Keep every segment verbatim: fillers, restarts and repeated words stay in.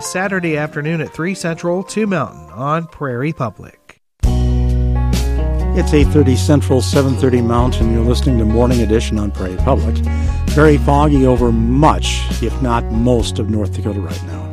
Saturday afternoon at three Central, two Mountain on Prairie Public. It's eight thirty Central, seven thirty Mountain. You're listening to Morning Edition on Prairie Public. Very foggy over much, if not most, of North Dakota right now.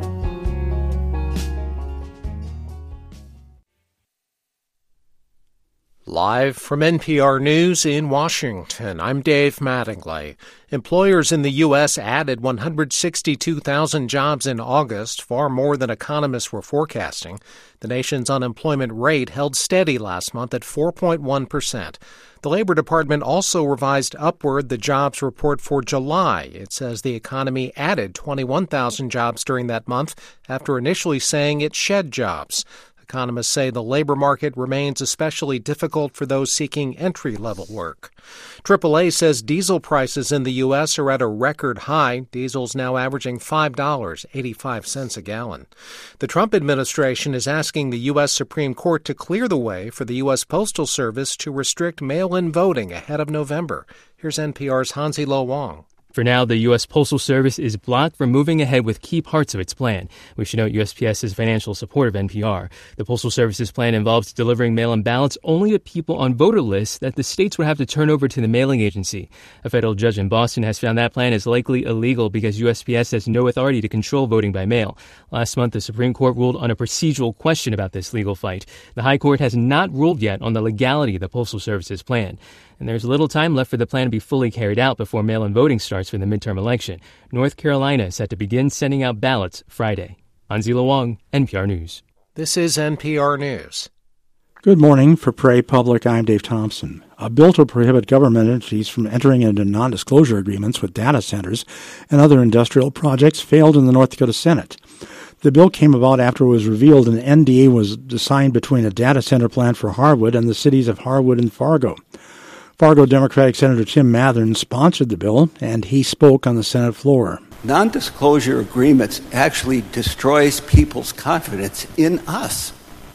Live from N P R News in Washington, I'm Dave Mattingly. Employers in the U S added one hundred sixty-two thousand jobs in August, far more than economists were forecasting. The nation's unemployment rate held steady last month at four point one percent. The Labor Department also revised upward the jobs report for July. It says the economy added twenty-one thousand jobs during that month after initially saying it shed jobs. Economists say the labor market remains especially difficult for those seeking entry-level work. triple A says diesel prices in the U S are at a record high. Diesel's now averaging five dollars and eighty-five cents a gallon. The Trump administration is asking the U S Supreme Court to clear the way for the U S Postal Service to restrict mail-in voting ahead of November. Here's N P R's Hansi Lo Wong. For now, the U S Postal Service is blocked from moving ahead with key parts of its plan. We should note U S P S has financial support of N P R. The Postal Service's plan involves delivering mail-in ballots only to people on voter lists that the states would have to turn over to the mailing agency. A federal judge in Boston has found that plan is likely illegal because U S P S has no authority to control voting by mail. Last month, the Supreme Court ruled on a procedural question about this legal fight. The High Court has not ruled yet on the legality of the Postal Service's plan. And there's little time left for the plan to be fully carried out before mail-in voting starts for the midterm election. North Carolina is set to begin sending out ballots Friday. Hansi Lo Wong, N P R News. This is N P R News. Good morning. For Prairie Public, I'm Dave Thompson. A bill to prohibit government entities from entering into non-disclosure agreements with data centers and other industrial projects failed in the North Dakota Senate. The bill came about after it was revealed an N D A was signed between a data center plant for Harwood and the cities of Harwood and Fargo. Fargo Democratic Senator Tim Mathern sponsored the bill, and he spoke on the Senate floor. Non-disclosure agreements actually destroys people's confidence in us,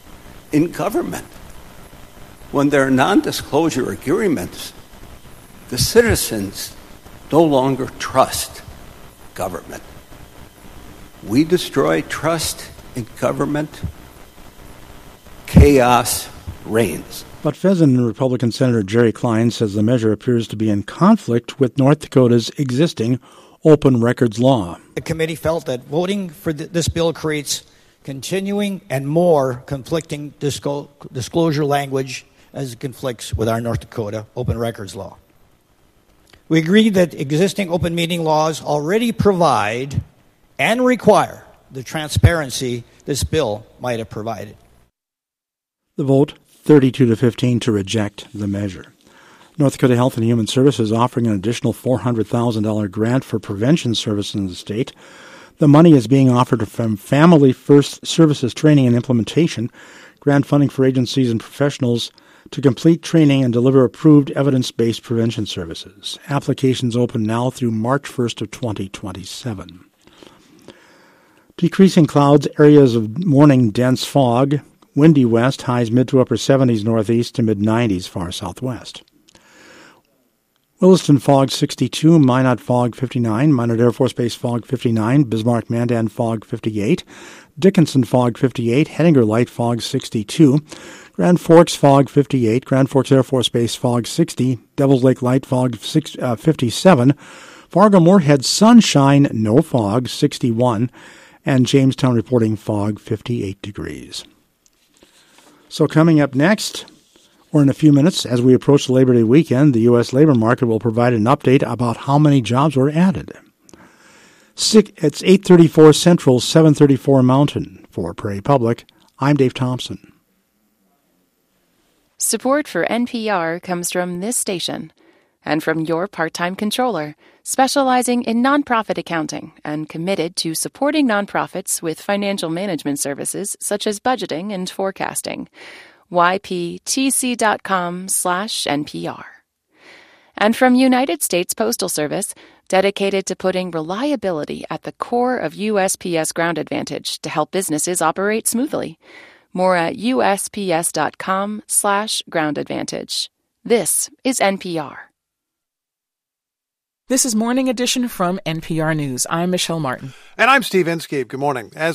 in government. When there are non-disclosure agreements, the citizens no longer trust government. We destroy trust in government, chaos reigns. But Pheasant Republican Senator Jerry Klein says the measure appears to be in conflict with North Dakota's existing open records law. The committee felt that voting for th- this bill creates continuing and more conflicting disco- disclosure language as it conflicts with our North Dakota open records law. We agreed that existing open meeting laws already provide and require the transparency this bill might have provided. The vote, thirty-two to fifteen, to reject the measure. North Dakota Health and Human Services offering an additional four hundred thousand dollars grant for prevention services in the state. The money is being offered from Family First Services Training and Implementation, grant funding for agencies and professionals to complete training and deliver approved evidence-based prevention services. Applications open now through March first of twenty twenty-seven. Decreasing clouds, areas of morning dense fog. Windy west, highs mid to upper seventies northeast to mid nineties far southwest. Williston fog sixty-two, Minot fog fifty-nine, Minot Air Force Base fog fifty-nine, Bismarck Mandan fog fifty-eight, Dickinson fog fifty-eight, Hettinger light fog sixty-two, Grand Forks fog fifty-eight, Grand Forks Air Force Base fog sixty, Devils Lake light fog six, uh, fifty-seven, Fargo Moorhead sunshine, no fog sixty-one, and Jamestown reporting fog fifty-eight degrees. So coming up next, or in a few minutes, as we approach the Labor Day weekend, the U S labor market will provide an update about how many jobs were added. It's eight thirty-four Central, seven thirty-four Mountain. For Prairie Public, I'm Dave Thompson. Support for N P R comes from this station and from your part-time controller, specializing in nonprofit accounting and committed to supporting nonprofits with financial management services such as budgeting and forecasting. Y P T C dot com slash N P R. And from United States Postal Service, dedicated to putting reliability at the core of U S P S Ground Advantage to help businesses operate smoothly. More at U S P S dot com slash Ground Advantage. This is N P R. This is Morning Edition from N P R News. I'm Michelle Martin. And I'm Steve Inskeep. Good morning. As